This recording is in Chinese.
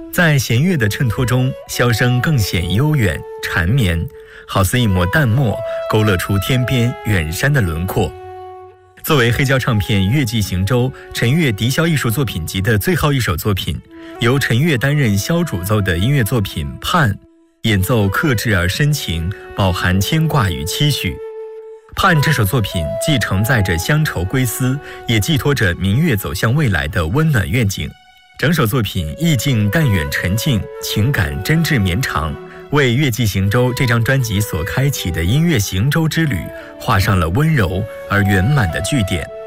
在弦乐的衬托中，箫声更显悠远缠绵，好似一抹淡墨，勾勒出天边远山的轮廓。作为黑胶唱片《乐伎行舟》陈乐笛箫艺术作品集的最后一首作品，由陈乐担任箫主奏的音乐作品《盼》，演奏克制而深情，饱含牵挂与期许。《盼》这首作品既承载着乡愁归思，也寄托着民乐走向未来的温暖愿景。整首作品意境淡远沉静，情感真挚绵长，为《乐伎行舟》这张专辑所开启的音乐行舟之旅画上了温柔而圆满的句点。